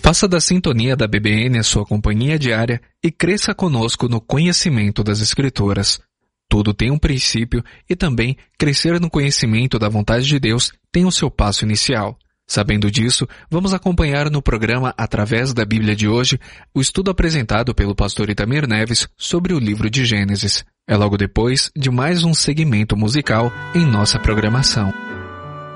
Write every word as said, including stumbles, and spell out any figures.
Faça da sintonia da B B N a sua companhia diária e cresça conosco no conhecimento das Escrituras. Tudo tem um princípio e também crescer no conhecimento da vontade de Deus tem o seu passo inicial. Sabendo disso, vamos acompanhar no programa Através da Bíblia de hoje o estudo apresentado pelo pastor Itamir Neves sobre o livro de Gênesis. É logo depois de mais um segmento musical em nossa programação.